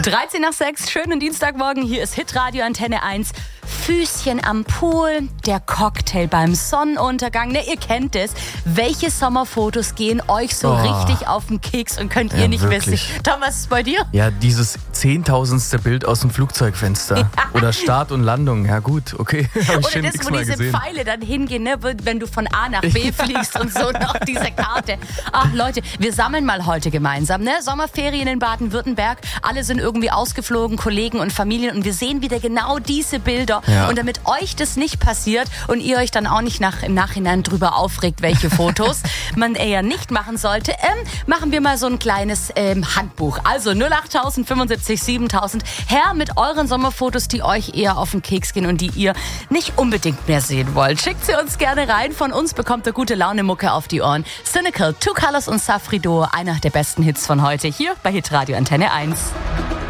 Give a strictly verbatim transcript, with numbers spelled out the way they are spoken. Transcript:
dreizehn nach sechs, schönen Dienstagmorgen. Hier ist Hitradio Antenne eins. Füßchen am Pool, der Cocktail beim Sonnenuntergang. Ne, ihr kennt es. Welche Sommerfotos gehen euch so Oh. richtig auf den Keks und könnt ihr Ja, nicht wirklich. wissen? Tom, was ist bei dir? Ja, dieses zehntausendste Bild aus dem Flugzeugfenster. Oder Start und Landung. Ja gut, okay. Hab ich Oder schon das, x wo Mal diese gesehen. Pfeile dann hingehen, ne? Wenn du von A nach B fliegst und so noch diese Karte. Ach Leute, wir sammeln mal heute gemeinsam. Ne? Sommerferien in Baden-Württemberg. Alle sind irgendwie ausgeflogen, Kollegen und Familien. Und wir sehen wieder genau diese Bilder. Ja. Und damit euch das nicht passiert und ihr euch dann auch nicht nach, im Nachhinein drüber aufregt, welche Fotos man eher nicht machen sollte, ähm, machen wir mal so ein kleines ähm, Handbuch. Also null acht tausend fünfundsiebzig siebentausend. Her mit euren Sommerfotos, die euch eher auf den Keks gehen und die ihr nicht unbedingt mehr sehen wollt. Schickt sie uns gerne rein. Von uns bekommt ihr gute Laune-Mucke auf die Ohren. Cynical, Two Colors und Safri Duo, einer der besten Hits von heute hier bei Hitradio Antenne eins.